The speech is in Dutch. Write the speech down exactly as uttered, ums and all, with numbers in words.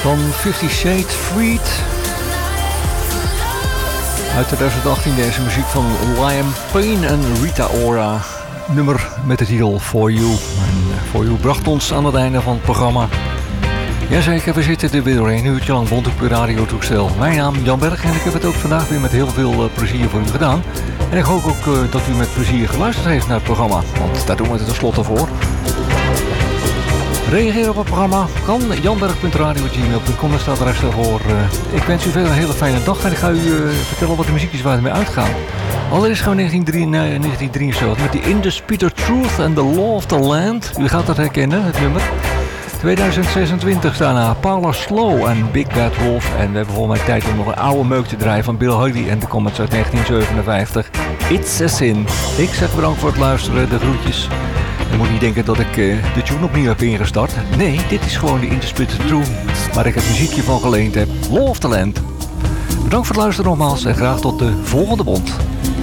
van Fifty Shades Freed. Uit twintig achttien deze muziek van Liam Payne en Rita Ora. Nummer met de titel For You. En For You bracht ons aan het einde van het programma. Jazeker, we zitten er weer een uurtje lang bond op uw radiotoestel. Mijn naam Jan Berg en ik heb het ook vandaag weer met heel veel uh, plezier voor u gedaan. En ik hoop ook uh, dat u met plezier geluisterd heeft naar het programma. Want daar doen we het tenslotte voor. Reageer op het programma kan janberg punt radio punt gmail punt com, daar staat de rest daarvoor. Uh, ik wens u verder een hele fijne dag en ik ga u uh, vertellen wat de muziek is waar we mee uitgaan. Allereerst gaan we negentien drieënzeventig met The Undisputed Truth and the Law of the Land. U gaat dat herkennen, het nummer. tweeduizend zesentwintig daarna Paula Slow en Big Bad Wolf. En we hebben volgens mij tijd om nog een oude meuk te draaien van Bill Haley en de Comets uit negentien zevenenvijftig. It's a Sin. Ik zeg bedankt voor het luisteren, de groetjes. Je moet niet denken dat ik uh, de tune opnieuw heb ingestart. Nee, dit is gewoon de Undisputed Truth waar ik het muziekje van geleend heb. Law of the Land. Bedankt voor het luisteren nogmaals en graag tot de volgende bond.